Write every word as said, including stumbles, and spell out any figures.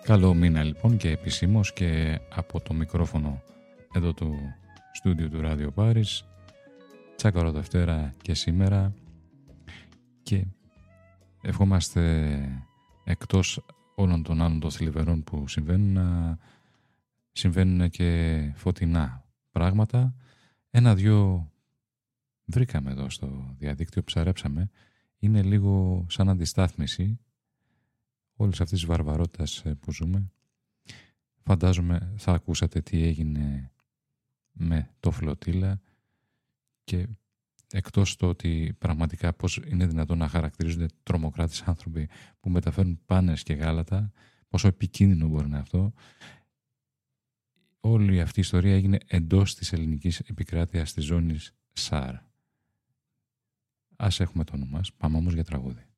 Καλό μήνα λοιπόν και επισήμως και από το μικρόφωνο εδώ του στούντιο του Radio Paris. Τσάκαρο Δευτέρα και σήμερα και ευχόμαστε εκτός όλων των άλλων των θλιβερών που συμβαίνουν να συμβαίνουν και φωτεινά πράγματα. Ένα-δυο βρήκαμε εδώ στο διαδίκτυο, ψαρέψαμε. Είναι λίγο σαν αντιστάθμιση όλης αυτής της βαρβαρότητας που ζούμε. Φαντάζομαι θα ακούσατε τι έγινε με το Φλωτήλα και εκτός το ότι πραγματικά πώς είναι δυνατόν να χαρακτηρίζονται τρομοκράτες άνθρωποι που μεταφέρουν πάνες και γάλατα, πόσο επικίνδυνο μπορεί να είναι αυτό. Όλη αυτή η ιστορία έγινε εντός της ελληνικής επικράτειας της ζώνης ΣΑΡ. Ας έχουμε το όνομα μας, πάμε όμως για τραγούδι.